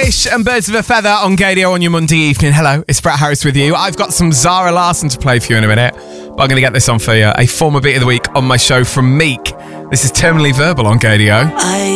Fish and Birds of a Feather on Gadio on your Monday evening. Hello, it's Brett Harris with you. I've got some Zara Larsson to play for you in a minute, but I'm going to get this on for you. A former beat of the week on my show from Meek. This is Terminally Verbal on Gadio.